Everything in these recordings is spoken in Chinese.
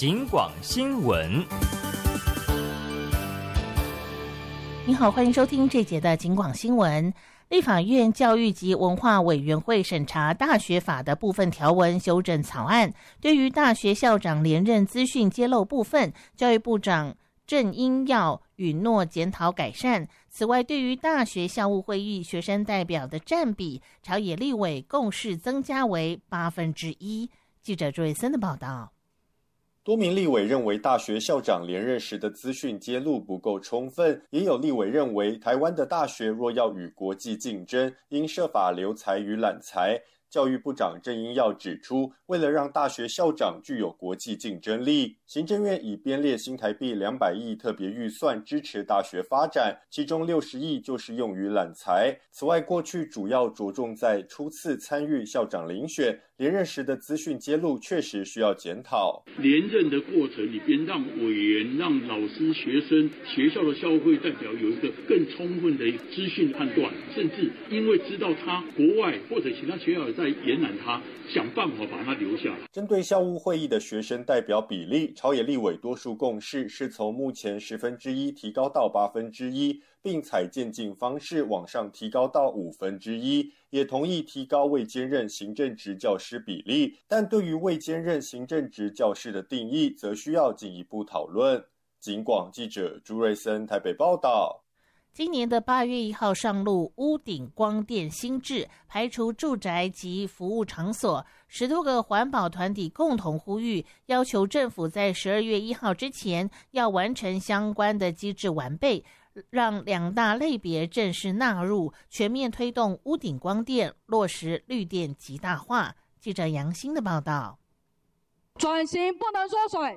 警广新闻。 你好，欢迎收听这节的警广新闻。立法院教育及文化委员会审查大学法的部分条文修正草案，对于大学校长连任资讯揭露部分，教育部长郑英耀允诺检讨改善。此外，对于大学校务会议学生代表的占比，朝野立委共识增加为1/8。记者朱瑞森的报道。 多名立委认为大学校长连任时的资讯揭露不够充分，也有立委认为台湾的大学若要与国际竞争，应设法留才与揽才。教育部长郑英耀指出，为了让大学校长具有国际竞争力，行政院已编列新台币200亿特别预算支持大学发展，其中60亿就是用于揽才。此外，过去主要着重在初次参与校长遴选，连任时的资讯揭露确实需要检讨。 连任的过程里边，让委员、让老师、学生、学校的校会代表有一个更充分的资讯判断，甚至因为知道他国外或者其他学校在延揽他，想办法把他留下来。 针对校务会议的学生代表比例，朝野立委多数共识是从目前1/10提高到1/8，并采渐进方式往上提高到1/5，也同意提高未兼任行政职教师比例，但对于未兼任行政职教师的定义，则需要进一步讨论。警广记者朱瑞森台北报道。 今年的8月1号上路屋顶光电新制，排除住宅及服务场所。10多个环保团体共同呼吁，要求政府在12月1号之前要完成相关的机制完备，让2大类别正式纳入，全面推动屋顶光电，落实绿电极大化。记者杨欣的报道。 转型不能缩水，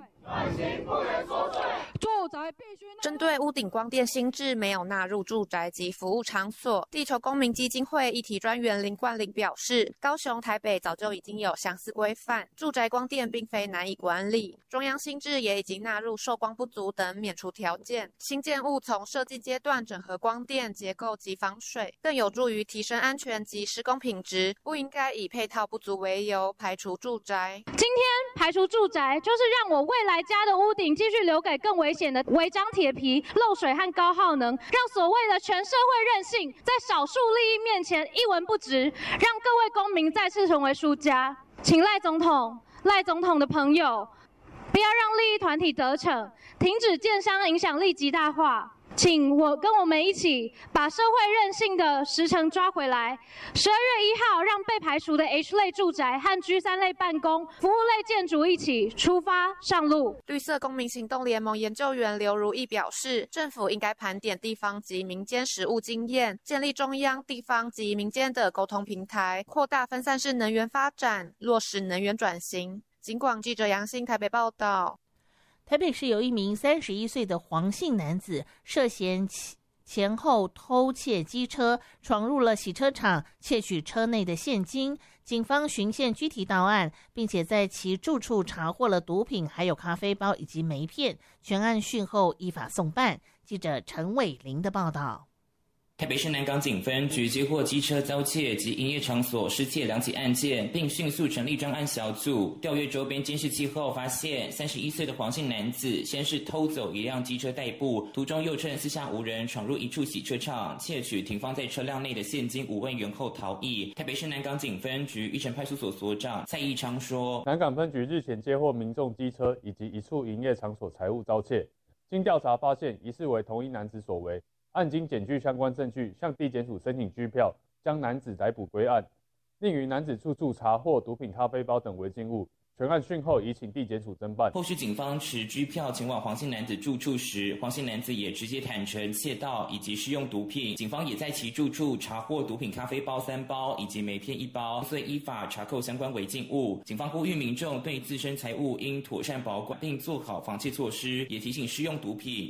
住宅必须针对屋顶光电新制没有纳入住宅及服务场所，地球公民基金会议题专员林冠霖表示，高雄、台北早就已经有相似规范，住宅光电并非难以管理。中央新制也已经纳入受光不足等免除条件，新建物从设计阶段整合光电结构及防水，更有助于提升安全及施工品质，不应该以配套不足为由排除住宅。 今天排除住宅，就是让我未来家的屋顶继续留给更危险的违章铁皮、漏水和高耗能，让所谓的全社会韧性在少数利益面前一文不值，让各位公民再次成为输家。请赖总统的朋友，不要让利益团体得逞，停止建商影响力极大化。请跟我们一起把社会韧性的时程抓回来。12月1号，让被排除的 H 类住宅和 G3 类办公、服务类建筑一起出发上路。 绿色公民行动联盟研究员刘如意表示，政府应该盘点地方及民间实务经验，建立中央、地方及民间的沟通平台，扩大分散式能源发展，落实能源转型。警广记者杨欣台北报道。 台北市有一名31岁的黄姓男子涉嫌前后偷窃机车，闯入了洗车场，窃取车内的现金。警方循线拘提到案，并且在其住处查获了毒品，还有咖啡包以及梅片。全案讯后依法送办。记者陈伟玲的报道。 台北市南港警分局接获机车遭窃及营业场所失窃2起案件，并迅速成立专案小组，调阅周边监视器后发现31岁的黄姓男子先是偷走一辆机车代步，途中又趁四下无人闯入一处洗车场，窃取停放在车辆内的现金5万元后逃逸。台北市南港警分局玉成派出所所长蔡义昌说， 南港分局日前接获民众机车以及一处营业场所财物遭窃，经调查发现疑似为同一男子所为，案经检具相关证据，向地检署申请拘票，将男子逮捕归案。另于男子住处查获毒品、咖啡包等违禁物，全案讯后已请地检署侦办。 后续警方持拘票前往黄姓男子住处时，黄姓男子也直接坦诚窃盗以及施用毒品。警方也在其住处查获毒品咖啡包3包以及梅片1包，遂依法查扣相关违禁物。警方呼吁民众对自身财物应妥善保管，并做好防窃措施，也提醒施用毒品